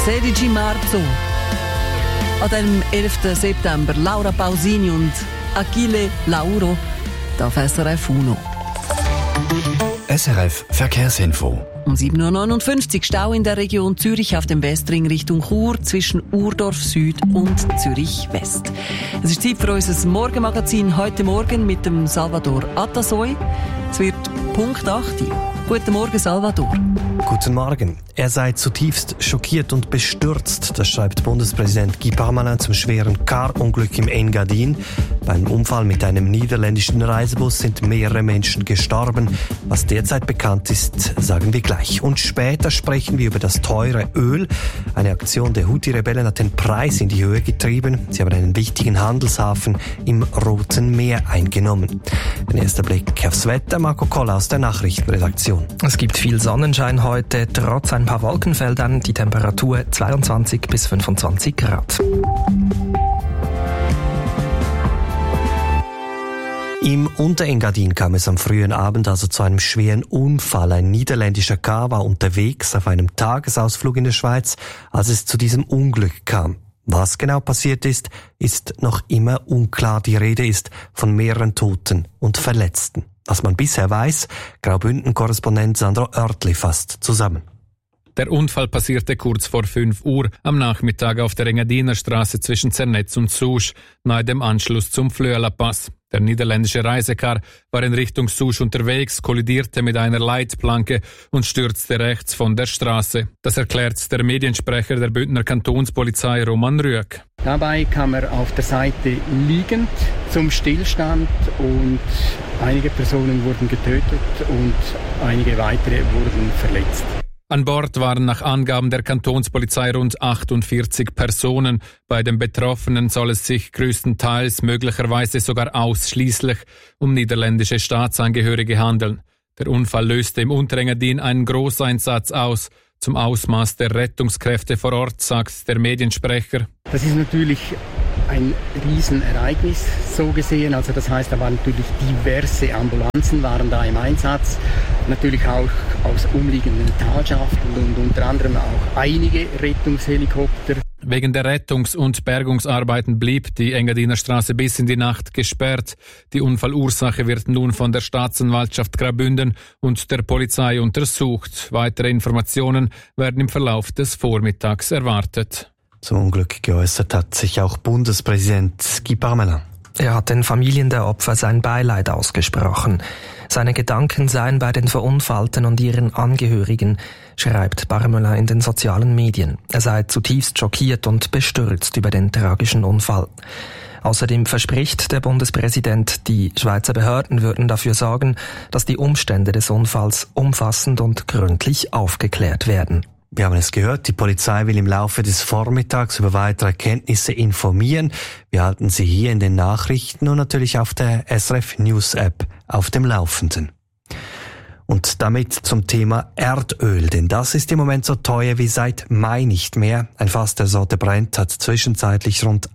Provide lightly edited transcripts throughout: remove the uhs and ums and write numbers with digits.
16 Marzo. An dem 11. September Laura Pausini und Achille Lauro auf SRF Uno. SRF Verkehrsinfo. Um 7.59 Uhr Stau in der Region Zürich auf dem Westring Richtung Chur zwischen Urdorf Süd und Zürich West. Es ist Zeit für unser Morgenmagazin heute Morgen mit dem Salvador Atasoy. Es wird Punkt 8. Guten Morgen, Salvador. Guten Morgen. Er sei zutiefst schockiert und bestürzt, das schreibt Bundespräsident Guy Parmelin zum schweren Car-Unglück im Engadin. Beim Unfall mit einem niederländischen Reisebus sind mehrere Menschen gestorben. Was derzeit bekannt ist, sagen wir gleich. Und später sprechen wir über das teure Öl. Eine Aktion der Houthi-Rebellen hat den Preis in die Höhe getrieben. Sie haben einen wichtigen Handelshafen im Roten Meer eingenommen. Ein erster Blick aufs Wetter. Marco Koller aus der Nachrichtenredaktion. Es gibt viel Sonnenschein heute, trotz ein paar Wolkenfeldern. Die Temperatur 22 bis 25 Grad. Im Unterengadin kam es am frühen Abend also zu einem schweren Unfall. Ein niederländischer Car war unterwegs auf einem Tagesausflug in der Schweiz, als es zu diesem Unglück kam. Was genau passiert ist, ist noch immer unklar. Die Rede ist von mehreren Toten und Verletzten. Was man bisher weiß, Graubünden-Korrespondent Sandro Oertli fasst zusammen. Der Unfall passierte kurz vor 5 Uhr am Nachmittag auf der Engadiner Straße zwischen Zernetz und Sousch, nahe dem Anschluss zum Flöala-Pass. Der niederländische Reisecar war in Richtung Sousch unterwegs, kollidierte mit einer Leitplanke und stürzte rechts von der Straße. Das erklärt der Mediensprecher der Bündner Kantonspolizei Roman Rüegg. Dabei kam er auf der Seite liegend zum Stillstand und einige Personen wurden getötet und einige weitere wurden verletzt. An Bord waren nach Angaben der Kantonspolizei rund 48 Personen. Bei den Betroffenen soll es sich größtenteils, möglicherweise sogar ausschließlich, um niederländische Staatsangehörige handeln. Der Unfall löste im Unterengadin einen Großeinsatz aus. Zum Ausmaß der Rettungskräfte vor Ort sagt der Mediensprecher: Das ist natürlich ein Riesenereignis, so gesehen. Also das heißt, da waren natürlich diverse Ambulanzen waren da im Einsatz. Natürlich auch aus umliegenden Talschaften und unter anderem auch einige Rettungshelikopter. Wegen der Rettungs- und Bergungsarbeiten blieb die Engadiner Straße bis in die Nacht gesperrt. Die Unfallursache wird nun von der Staatsanwaltschaft Graubünden und der Polizei untersucht. Weitere Informationen werden im Verlauf des Vormittags erwartet. Zum Unglück geäußert hat sich auch Bundespräsident Guy Parmelin. Er hat den Familien der Opfer sein Beileid ausgesprochen. Seine Gedanken seien bei den Verunfallten und ihren Angehörigen, schreibt Parmelin in den sozialen Medien. Er sei zutiefst schockiert und bestürzt über den tragischen Unfall. Außerdem verspricht der Bundespräsident, die Schweizer Behörden würden dafür sorgen, dass die Umstände des Unfalls umfassend und gründlich aufgeklärt werden. Wir haben es gehört, die Polizei will im Laufe des Vormittags über weitere Erkenntnisse informieren. Wir halten Sie hier in den Nachrichten und natürlich auf der SRF News App auf dem Laufenden. Und damit zum Thema Erdöl, denn das ist im Moment so teuer wie seit Mai nicht mehr. Ein Fass der Sorte Brent hat zwischenzeitlich rund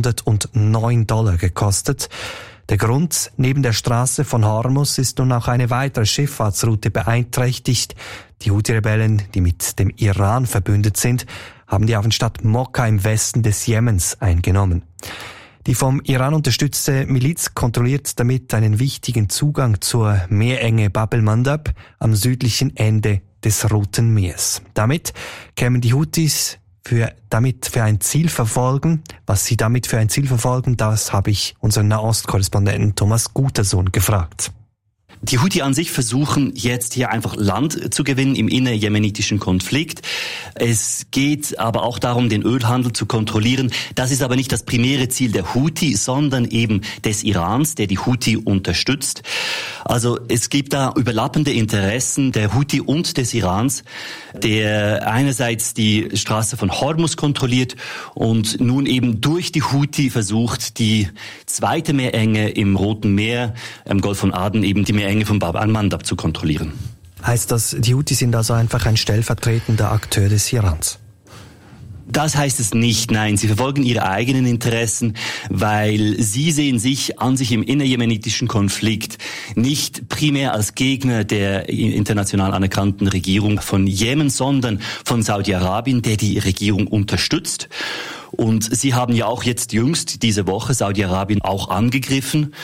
$109 gekostet. Der Grund, neben der Straße von Hormuz ist nun auch eine weitere Schifffahrtsroute beeinträchtigt. Die Houthi-Rebellen, die mit dem Iran verbündet sind, haben die Hafenstadt Mokka im Westen des Jemens eingenommen. Die vom Iran unterstützte Miliz kontrolliert damit einen wichtigen Zugang zur Meerenge Bab el-Mandab am südlichen Ende des Roten Meers. Damit kämen die Houthis für ein Ziel verfolgen. Was sie damit für ein Ziel verfolgen, das habe ich unseren Nahost-Korrespondenten Thomas Gutersohn gefragt. Die Houthi an sich versuchen jetzt hier einfach Land zu gewinnen im innerjemenitischen Konflikt. Es geht aber auch darum, den Ölhandel zu kontrollieren. Das ist aber nicht das primäre Ziel der Houthi, sondern eben des Irans, der die Houthi unterstützt. Also es gibt da überlappende Interessen der Houthi und des Irans, der einerseits die Straße von Hormuz kontrolliert und nun eben durch die Houthi versucht, die zweite Meerenge im Roten Meer, im Golf von Aden, eben die Meerenge von Bab el-Mandab zu kontrollieren. Heißt das, die Houthi sind also einfach ein stellvertretender Akteur des Irans? Das heißt es nicht, nein. Sie verfolgen ihre eigenen Interessen, weil sie sehen sich im innerjemenitischen Konflikt nicht primär als Gegner der international anerkannten Regierung von Jemen, sondern von Saudi-Arabien, der die Regierung unterstützt. Und sie haben ja auch jetzt jüngst diese Woche Saudi-Arabien auch angegriffen.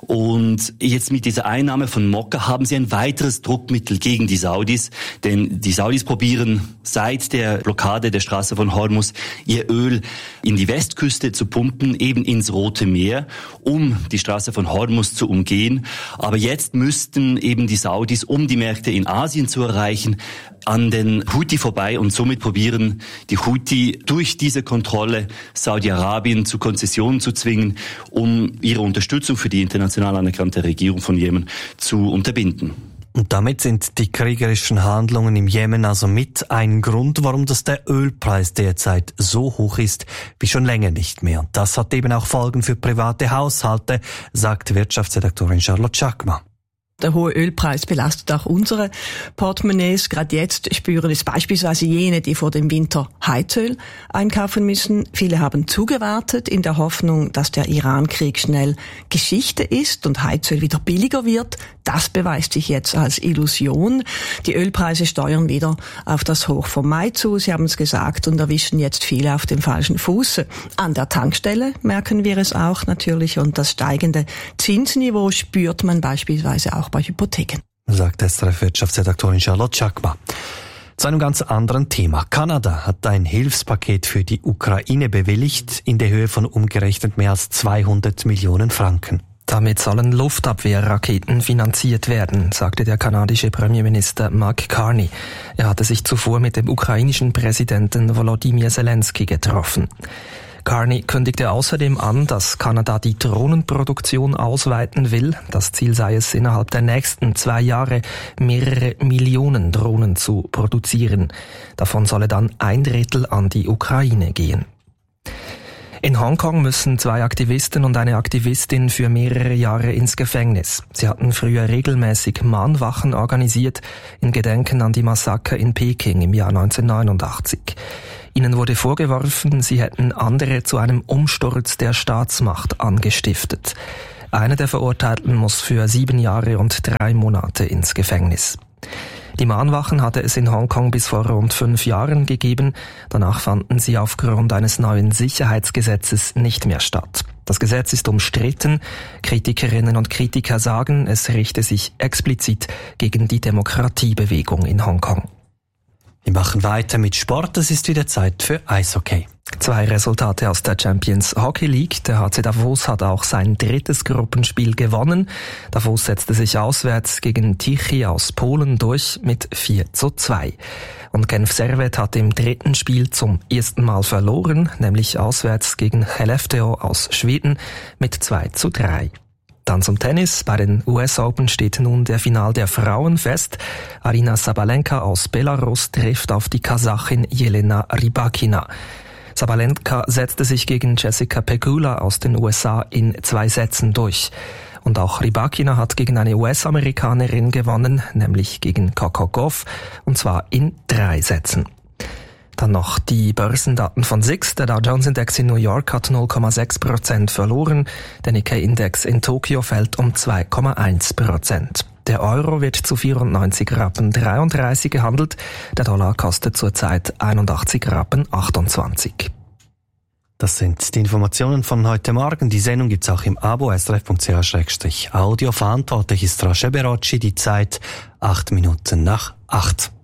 Und jetzt mit dieser Einnahme von Mokka haben sie ein weiteres Druckmittel gegen die Saudis. Denn die Saudis probieren seit der Blockade der Straße von Hormuz ihr Öl in die Westküste zu pumpen, eben ins Rote Meer, um die Straße von Hormuz zu umgehen. Aber jetzt müssten eben die Saudis, um die Märkte in Asien zu erreichen, an den Houthi vorbei und somit probieren die Houthi durch diese Kontrolle Saudi-Arabien zu Konzessionen zu zwingen, um ihre Unterstützung für die international anerkannte Regierung von Jemen zu unterbinden. Und damit sind die kriegerischen Handlungen im Jemen also mit ein Grund, warum der Ölpreis derzeit so hoch ist wie schon länger nicht mehr. Das hat eben auch Folgen für private Haushalte, sagt Wirtschaftsredaktorin Charlotte Schackmann. Der hohe Ölpreis belastet auch unsere Portemonnaies. Gerade jetzt spüren es beispielsweise jene, die vor dem Winter Heizöl einkaufen müssen. Viele haben zugewartet in der Hoffnung, dass der Iran-Krieg schnell Geschichte ist und Heizöl wieder billiger wird. Das beweist sich jetzt als Illusion. Die Ölpreise steuern wieder auf das Hoch vom Mai zu, Sie haben es gesagt, und erwischen jetzt viele auf dem falschen Fuße. An der Tankstelle merken wir es auch natürlich, und das steigende Zinsniveau spürt man beispielsweise auch bei Hypotheken. Sagt SRF-Wirtschaftsredaktorin Charlotte Schackmann. Zu einem ganz anderen Thema. Kanada hat ein Hilfspaket für die Ukraine bewilligt in der Höhe von umgerechnet mehr als 200 Millionen Franken. Damit sollen Luftabwehrraketen finanziert werden, sagte der kanadische Premierminister Mark Carney. Er hatte sich zuvor mit dem ukrainischen Präsidenten Volodymyr Zelensky getroffen. Carney kündigte außerdem an, dass Kanada die Drohnenproduktion ausweiten will. Das Ziel sei es, innerhalb der nächsten 2 Jahre mehrere Millionen Drohnen zu produzieren. Davon solle dann 1/3 an die Ukraine gehen. In Hongkong müssen 2 Aktivisten und eine Aktivistin für mehrere Jahre ins Gefängnis. Sie hatten früher regelmäßig Mahnwachen organisiert, in Gedenken an die Massaker in Peking im Jahr 1989. Ihnen wurde vorgeworfen, sie hätten andere zu einem Umsturz der Staatsmacht angestiftet. Eine der Verurteilten muss für 7 Jahre und 3 Monate ins Gefängnis. Die Mahnwachen hatte es in Hongkong bis vor rund 5 Jahren gegeben. Danach fanden sie aufgrund eines neuen Sicherheitsgesetzes nicht mehr statt. Das Gesetz ist umstritten. Kritikerinnen und Kritiker sagen, es richte sich explizit gegen die Demokratiebewegung in Hongkong. Wir machen weiter mit Sport. Es ist wieder Zeit für Eishockey. 2 Resultate aus der Champions Hockey League. Der HC Davos hat auch sein 3. Gruppenspiel gewonnen. Davos setzte sich auswärts gegen Tichy aus Polen durch mit 4:2. Und Genf Servette hat im 3. Spiel zum ersten Mal verloren, nämlich auswärts gegen Skellefteå aus Schweden mit 2:3. Dann zum Tennis. Bei den US Open steht nun der Final der Frauen fest. Aryna Sabalenka aus Belarus trifft auf die Kasachin Jelena Rybakina. Sabalenka setzte sich gegen Jessica Pegula aus den USA in 2 Sätzen durch. Und auch Rybakina hat gegen eine US-Amerikanerin gewonnen, nämlich gegen Coco Gauff, und zwar in 3 Sätzen. Dann noch die Börsendaten von SIX. Der Dow Jones Index in New York hat 0,6% verloren. Der Nikkei-Index in Tokio fällt um 2,1%. Der Euro wird zu 94,33 Rappen gehandelt. Der Dollar kostet zurzeit 81,28 Rappen. Das sind die Informationen von heute Morgen. Die Sendung gibt's auch im Abo srf.ch/audio. Verantwortlich ist Rasche Berocci. Die Zeit 8:08.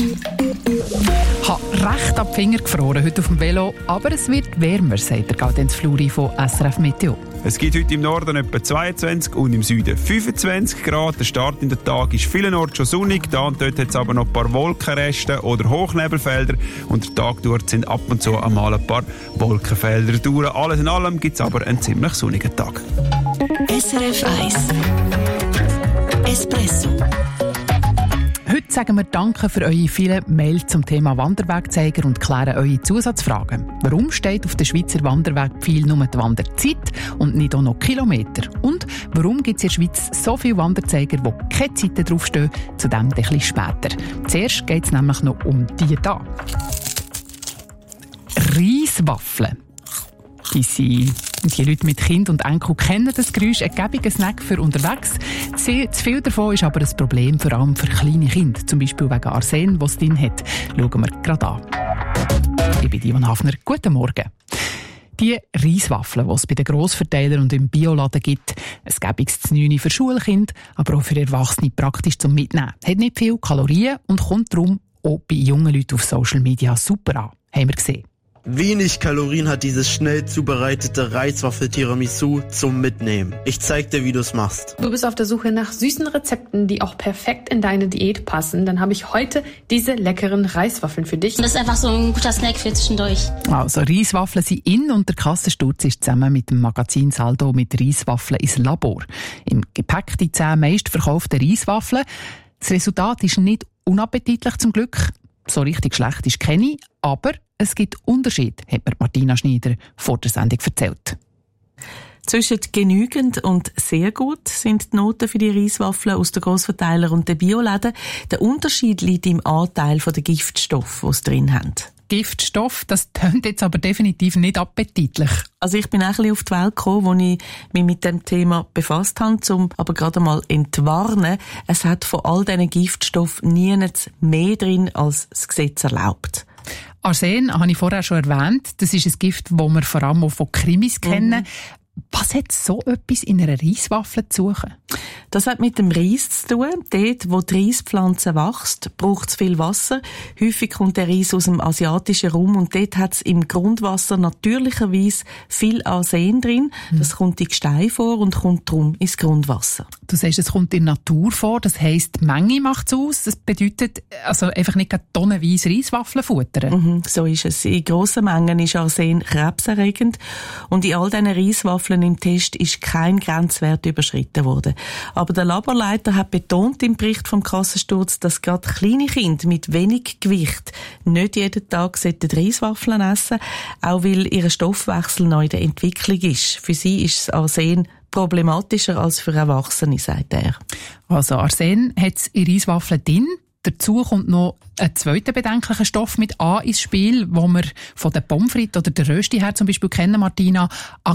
Ich habe recht ab die Finger gefroren heute auf dem Velo, aber es wird wärmer, sagt der Gaudenz Fluri von SRF Meteo. Es gibt heute im Norden etwa 22 und im Süden 25 Grad. Der Start in den Tag ist vielenorts schon sonnig. Da und dort hat es aber noch ein paar Wolkenreste oder Hochnebelfelder. Und der Tag dort sind ab und zu einmal ein paar Wolkenfelder durch. Alles in allem gibt es aber einen ziemlich sonnigen Tag. SRF 1 Espresso. Heute sagen wir Danke für eure vielen Mails zum Thema Wanderwegzeiger und klären eure Zusatzfragen. Warum steht auf der Schweizer Wanderwegpfeil nur die Wanderzeit und nicht auch noch Kilometer? Und warum gibt es in der Schweiz so viele Wanderzeiger, wo keine Zeiten draufstehen? Zu dem ein bisschen später. Zuerst geht es nämlich noch um die hier. Reiswaffeln. Die Leute mit Kind und Enkel kennen das Geräusch, ein gäbiger Snack für unterwegs. Zu viel davon ist aber ein Problem, vor allem für kleine Kinder, zum Beispiel wegen Arsen, das es drin hat. Schauen wir gerade an. Ich bin Ivan Hafner. Guten Morgen. Die Reiswaffeln, die es bei den Grossverteilern und im Bioladen gibt, ein gäbiges 9 für Schulkinder, aber auch für Erwachsene praktisch zum Mitnehmen. Hat nicht viel Kalorien und kommt darum auch bei jungen Leuten auf Social Media super an. Haben wir gesehen. Wenig Kalorien hat dieses schnell zubereitete Reiswaffel-Tiramisu zum Mitnehmen. Ich zeig dir, wie du es machst. Du bist auf der Suche nach süßen Rezepten, die auch perfekt in deine Diät passen. Dann habe ich heute diese leckeren Reiswaffeln für dich. Das ist einfach so ein guter Snack für zwischendurch. Also Reiswaffeln sind in und der Kassensturz ist zusammen mit dem Magazin Saldo mit Reiswaffeln ins Labor. Im Gepäck die 10 meistverkauften Reiswaffeln. Das Resultat ist nicht unappetitlich zum Glück. So richtig schlecht ist keine, aber es gibt Unterschiede, hat mir Martina Schneider vor der Sendung erzählt. Zwischen genügend und sehr gut sind die Noten für die Reiswaffeln aus den Grossverteilern und den Bioläden. Der Unterschied liegt im Anteil der Giftstoffe, die sie drin haben. Giftstoff, das tönt jetzt aber definitiv nicht appetitlich. Also ich bin auch ein bisschen auf die Welt gekommen, als ich mich mit dem Thema befasst habe, um aber gerade mal entwarnen. Es hat von all diesen Giftstoffen nirgends mehr drin, als das Gesetz erlaubt. Arsen habe ich vorher schon erwähnt. Das ist ein Gift, das wir vor allem auch von Krimis kennen. Was hat so etwas in einer Reiswaffel zu suchen? Das hat mit dem Reis zu tun. Dort, wo die Reispflanze wächst, braucht es viel Wasser. Häufig kommt der Reis aus dem asiatischen Raum und dort hat es im Grundwasser natürlicherweise viel Arsen drin. Das kommt in Gestein vor und kommt darum ins Grundwasser. Du sagst, es kommt in der Natur vor, das heisst, die Menge macht es aus. Das bedeutet also einfach nicht tonnenweise Reiswaffeln futtern. So ist es. In grossen Mengen ist Arsen krebserregend und in all diesen Reiswaffeln im Test ist kein Grenzwert überschritten worden. Aber der Laborleiter hat betont im Bericht vom Kassensturz, dass gerade kleine Kinder mit wenig Gewicht nicht jeden Tag Reiswaffeln essen, auch weil ihr Stoffwechsel noch in der Entwicklung ist. Für sie ist das Arsen problematischer als für Erwachsene, sagt er. Also Arsen hat es in Reiswaffeln drin. Dazu kommt noch ein zweiter bedenklicher Stoff mit A ins Spiel, wo wir von den Pommes frites oder der Rösti her zum Beispiel kennen, Martina,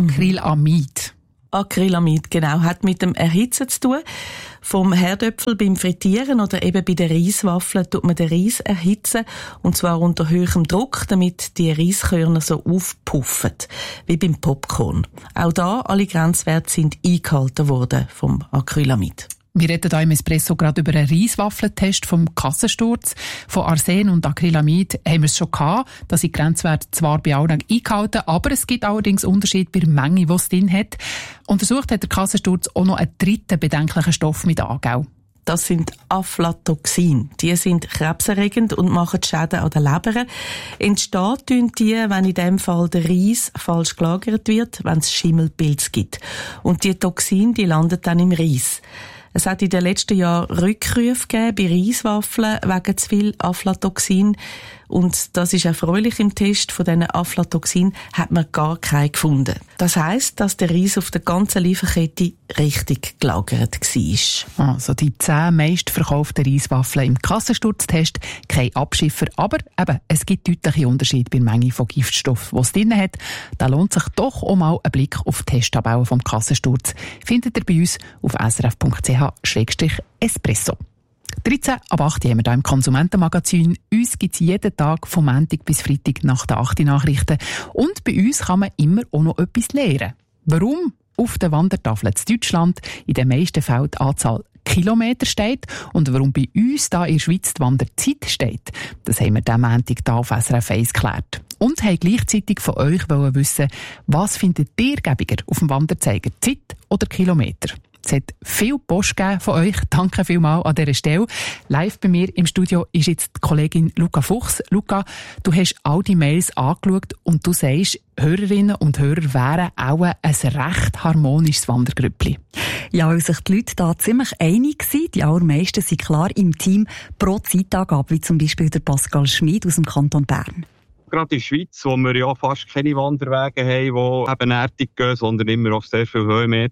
Acrylamid. Acrylamid, genau, hat mit dem Erhitzen zu tun. Vom Herdöpfel beim Frittieren oder eben bei den Reiswaffeln tut man den Reis erhitzen, und zwar unter hohem Druck, damit die Reiskörner so aufpuffen, wie beim Popcorn. Auch da, alle Grenzwerte sind eingehalten worden vom Acrylamid. Wir reden hier im Espresso gerade über einen Reiswaffeltest vom Kassensturz. Von Arsen und Acrylamid haben wir es schon gehabt. Da sind die Grenzwerte zwar bei allen eingehalten, aber es gibt allerdings Unterschiede bei der Menge, die es drin hat. Untersucht hat der Kassensturz auch noch einen dritten bedenklichen Stoff mit Angau. Das sind Aflatoxine. Die sind krebserregend und machen Schäden an der Leber. Entsteht die, wenn in diesem Fall der Reis falsch gelagert wird, wenn es Schimmelpilz gibt. Und die Toxine, die landen dann im Reis. Es hat in den letzten Jahren Rückrufe gegeben bei Reiswaffeln wegen zu viel Aflatoxin. Und das ist erfreulich. Im Test von diesen Aflatoxin hat man gar keinen gefunden. Das heisst, dass der Reis auf der ganzen Lieferkette richtig gelagert war. Also die 10 meistverkauften Reiswaffeln im Kassensturztest, kein Abschiffer, aber eben, es gibt deutliche Unterschiede bei der Menge von Giftstoffen, die es drin hat. Da lohnt sich doch auch mal ein Blick auf die Testtabelle vom Kassensturz. Findet ihr bei uns auf srf.ch/espresso. 13 ab 8 haben wir hier im Konsumentenmagazin. Uns gibt es jeden Tag von Montag bis Freitag nach den 8 Nachrichten. Und bei uns kann man immer auch noch etwas lernen. Warum auf der Wandertafel in Deutschland in den meisten Fällen die Anzahl Kilometer steht und warum bei uns da in der Schweiz die Wanderzeit steht, das haben wir diesen Montag hier auf SRF 1 geklärt. Und haben gleichzeitig von euch wissen, was findet ihr gäbiger auf dem Wanderzeiger, Zeit oder Kilometer? Es hat viel Post gegeben von euch. Danke vielmals an dieser Stelle. Live bei mir im Studio ist jetzt die Kollegin Luca Fuchs. Luca, du hast all die Mails angeschaut und du sagst, Hörerinnen und Hörer wären auch ein recht harmonisches Wandergrüppli. Ja, weil sich die Leute da ziemlich einig sind. Die allermeisten sind klar im Team pro Zeitangabe, wie zum Beispiel der Pascal Schmid aus dem Kanton Bern. Gerade in der Schweiz, wo wir ja fast keine Wanderwege haben, die ebenerdig gehen, sondern immer auf sehr viele Höhenmeter,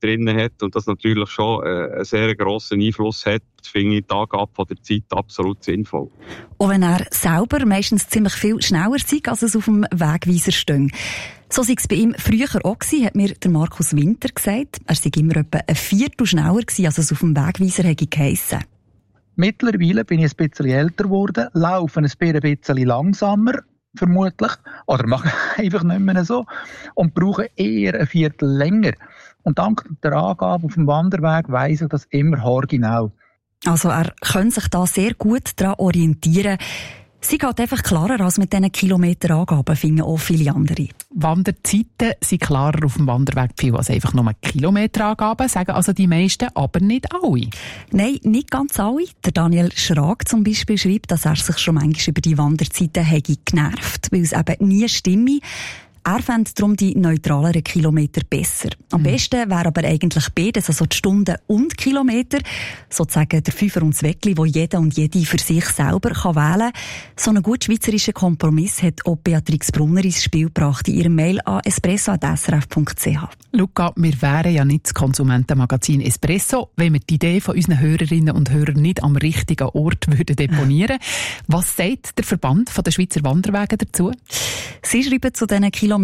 drin hat und das natürlich schon einen sehr grossen Einfluss hat, finde ich die Angabe von der Zeit absolut sinnvoll. Auch wenn er selber meistens ziemlich viel schneller sei, als es auf dem Wegweiser steht. So sei es bei ihm früher auch gewesen, hat mir der Markus Winter gesagt. Er sei immer etwa ein Viertel schneller gewesen, als es auf dem Wegweiser hätte geheissen. Mittlerweile bin ich ein bisschen älter geworden, laufe ein bisschen langsamer, vermutlich, oder mache einfach nicht mehr so und brauche eher ein Viertel länger. Und dank der Angabe auf dem Wanderweg weiss ich das immer haargenau. Also er könnte sich da sehr gut daran orientieren. Sie geht einfach klarer als mit diesen Kilometerangaben, finden auch viele andere. Wanderzeiten sind klarer auf dem Wanderweg viel als einfach nur Kilometerangaben, sagen also die meisten, aber nicht alle. Nein, nicht ganz alle. Der Daniel Schrag zum Beispiel schreibt, dass er sich schon manchmal über die Wanderzeiten hätte genervt, weil es eben nie stimme. Er fände darum die neutraleren Kilometer besser. Am besten wäre aber eigentlich beides, also die Stunden und Kilometer, sozusagen der Fünfer und das Weckli, wo jeder und jede für sich selber wählen kann. So einen gut schweizerischen Kompromiss hat auch Beatrix Brunner ins Spiel gebracht in ihrem Mail an espresso@srf.ch. Luca, wir wären ja nicht das Konsumentenmagazin Espresso, wenn wir die Idee von unseren Hörerinnen und Hörern nicht am richtigen Ort würden deponieren. Was sagt der Verband der Schweizer Wanderwege dazu? Sie schreiben zu diesen Kilometern,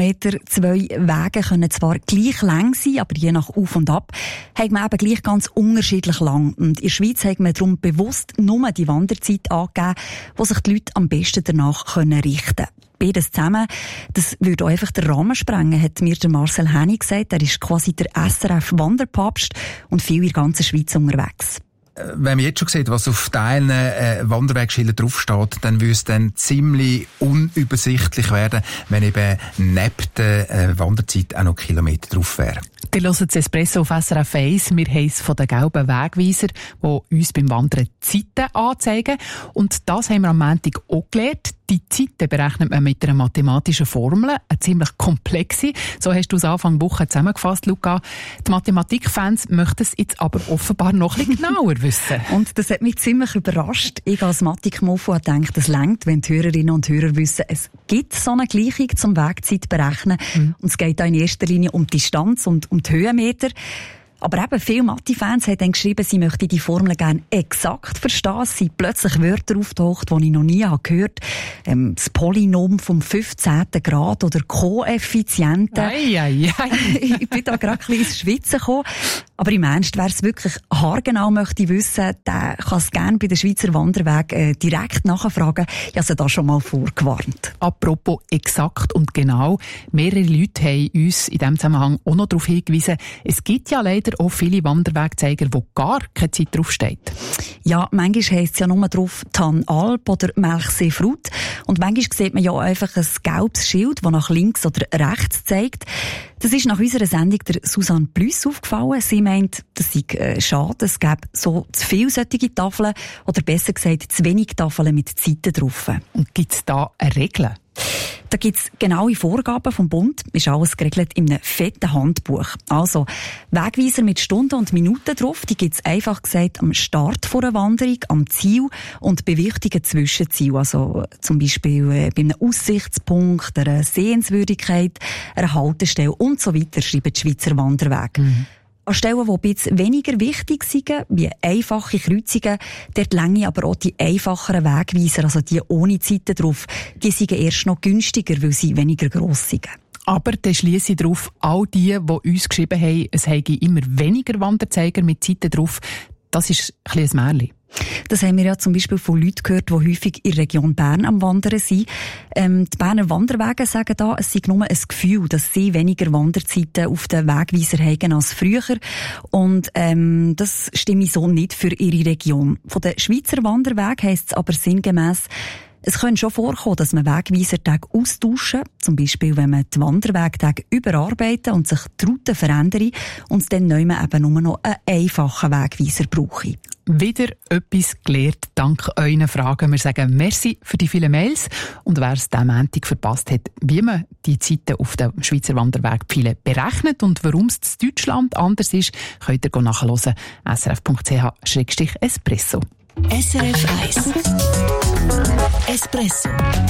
2 Wege können zwar gleich lang sein, aber je nach Auf und Ab hat man eben gleich ganz unterschiedlich lang. Und in der Schweiz hat man darum bewusst nur die Wanderzeit angegeben, wo sich die Leute am besten danach richten können. Beides zusammen, das würde auch einfach den Rahmen sprengen, hat mir der Marcel Henny gesagt. Er ist quasi der SRF-Wanderpapst und viel in der ganzen Schweiz unterwegs. Wenn man jetzt schon sieht, was auf Teilen Wanderwegschildern draufsteht, dann würde es dann ziemlich unübersichtlich werden, wenn eben neben der Wanderzeit auch noch Kilometer drauf wären. Ihr hört das Espresso auf SRF 1. Wir haben es von den gelben Wegweisern, die uns beim Wandern Zeiten anzeigen. Und das haben wir am Montag auch gelernt. Die Zeiten berechnet man mit einer mathematischen Formel, eine ziemlich komplexe. So hast du es Anfang Woche zusammengefasst, Luca. Die Mathematikfans möchten es jetzt aber offenbar noch ein bisschen genauer wissen. Und das hat mich ziemlich überrascht. Ich als Mathik-Mofo habe gedacht, es reicht, wenn die Hörerinnen und Hörer wissen, es gibt so eine Gleichung zum Wegzeit berechnen. Und es geht da in erster Linie um die Distanz und um die Höhenmeter. Aber eben viele Mathe-Fans haben dann geschrieben, sie möchten die Formel gerne exakt verstehen. Es sind plötzlich Wörter auftaucht, die ich noch nie gehört habe. Das Polynom vom 15. Grad oder Koeffizienten. Ich bin da gerade ein bisschen ins Schwitzen gekommen. Aber im Ernst, wer es wirklich haargenau möchte wissen, der kann es gerne bei den Schweizer Wanderwegen direkt nachfragen. Ich habe sie da schon mal vorgewarnt. Apropos exakt und genau. Mehrere Leute haben uns in diesem Zusammenhang auch noch darauf hingewiesen, es gibt ja leider auch viele Wanderwegzeiger, wo gar keine Zeit draufsteht. Ja, manchmal heisst es ja nur drauf Tan Alp oder Melchseefrut. Und manchmal sieht man ja einfach ein gelbes Schild, das nach links oder rechts zeigt. Das ist nach unserer Sendung der Susanne Plüss aufgefallen. Sie meint, das sei schade, es gäbe so zu viele solche Tafeln oder besser gesagt zu wenig Tafeln mit Zeiten drauf. Und gibt es da eine Regel? Da gibt's genaue Vorgaben vom Bund, ist alles geregelt in einem fetten Handbuch. Also, Wegweiser mit Stunden und Minuten drauf, die gibt's einfach gesagt am Start von einer Wanderung, am Ziel und bei wichtigen Zwischenzielen. Also, zum Beispiel bei einem Aussichtspunkt, einer Sehenswürdigkeit, einer Haltestelle und so weiter, schreiben die Schweizer Wanderwege. An Stellen, die ein bisschen weniger wichtig sind, wie einfache Kreuzungen, dort länge aber auch die einfacheren Wegweiser, also die ohne Zeiten drauf, die sind erst noch günstiger, weil sie weniger gross sind. Aber dann schliesse ich darauf, all die uns geschrieben haben, es hätte immer weniger Wanderzeiger mit Zeiten drauf, das ist ein bisschen ein Märchen. Das haben wir ja zum Beispiel von Leuten gehört, die häufig in der Region Bern am Wandern sind. Die Berner Wanderwege sagen da, es sei nur ein Gefühl, dass sie weniger Wanderzeiten auf den Wegweiser haben als früher. Und das stimme so nicht für ihre Region. Von den Schweizer Wanderwegen heisst es aber sinngemäss, es könnte schon vorkommen, dass man Wegweisertage austauschen, zum Beispiel wenn man die Wanderwegtage überarbeiten und sich die Route verändern und es dann nicht mehr eben nur noch einen einfachen Wegweiser brauche. Wieder etwas gelernt, dank euren Fragen. Wir sagen merci für die vielen Mails. Und wer es diesen Montag verpasst hat, wie man die Zeiten auf dem Schweizer Wanderwegpfeilen berechnet und warum es in Deutschland anders ist, könnt ihr nachhören. srf.ch/espresso. SRF 1 Espresso